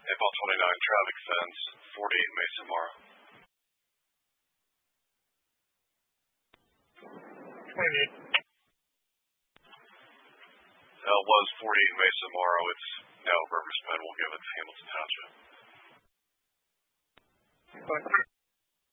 April 29, traffic fence, 48 Mesa Mara. 28. It was 48 Mesa Mara. It's now Burgess Bend. We'll give it to Hamilton Township. But